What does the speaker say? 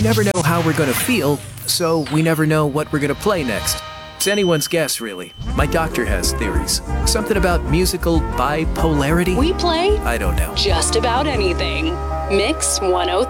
We never know how we're gonna feel, so we never know what we're gonna play next. It's anyone's guess, really. My doctor has theories. Something about musical bipolarity? We play I don't know. just about anything. Mix 103.